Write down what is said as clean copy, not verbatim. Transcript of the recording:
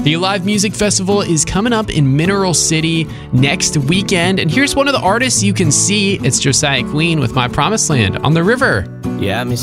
The Alive Music Festival is coming up in Mineral City next weekend. And here's one of the artists you can see. It's Josiah Queen with My Promised Land on the river. Yeah,